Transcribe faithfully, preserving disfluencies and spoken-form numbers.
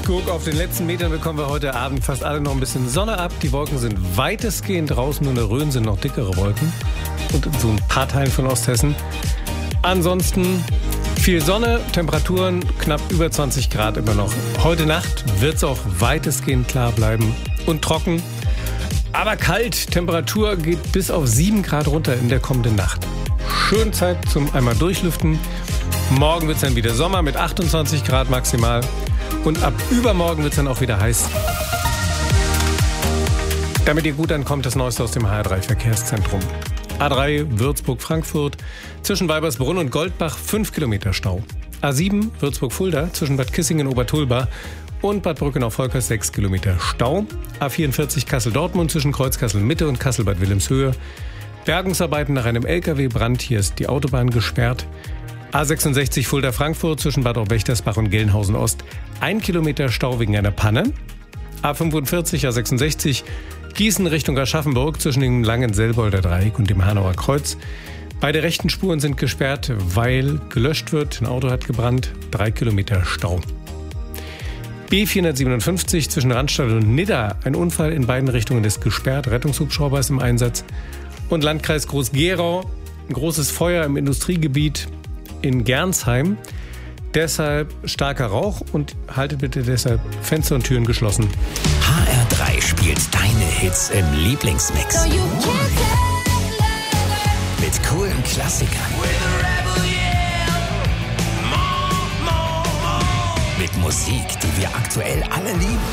Guck, auf den letzten Metern bekommen wir heute Abend fast alle noch ein bisschen Sonne ab. Die Wolken sind weitestgehend draußen, nur in der Rhön sind noch dickere Wolken. Und in so ein paar Teilen von Osthessen. Ansonsten viel Sonne, Temperaturen knapp über zwanzig Grad immer noch. Heute Nacht wird es auch weitestgehend klar bleiben und trocken. Aber kalt, Temperatur geht bis auf sieben Grad runter in der kommenden Nacht. Schön Zeit zum einmal durchlüften. Morgen wird es dann wieder Sommer mit achtundzwanzig Grad maximal. Und ab übermorgen wird es dann auch wieder heiß. Damit ihr gut ankommt, das Neueste aus dem H R drei Verkehrszentrum. A drei Würzburg-Frankfurt, zwischen Weibersbrunn und Goldbach fünf Kilometer Stau. A sieben Würzburg-Fulda, zwischen Bad Kissingen-Obertulba und Bad Brückenau-Volkers sechs Kilometer Stau. A vierundvierzig Kassel-Dortmund, zwischen Kreuz-Kassel-Mitte und Kassel-Bad Wilhelmshöhe. Bergungsarbeiten nach einem L K W-Brand, hier ist die Autobahn gesperrt. A sechsundsechzig Fulda-Frankfurt, zwischen Bad Auwächtersbach und Gelnhausen-Ost. Ein Kilometer Stau wegen einer Panne. A fünfundvierzig, A sechsundsechzig Gießen Richtung Aschaffenburg, zwischen dem Langen-Selbolder Dreieck und dem Hanauer Kreuz. Beide rechten Spuren sind gesperrt, weil gelöscht wird. Ein Auto hat gebrannt. Drei Kilometer Stau. B vierhundertsiebenundfünfzig zwischen Randstadt und Nidda. Ein Unfall in beiden Richtungen ist gesperrt. Rettungshubschrauber ist im Einsatz. Und Landkreis Groß-Gerau. Ein großes Feuer im Industriegebiet in Gernsheim. Deshalb starker Rauch und haltet bitte deshalb Fenster und Türen geschlossen. H R drei spielt deine Hits im Lieblingsmix. Mit coolen Klassikern. Mit Musik, die wir aktuell alle lieben.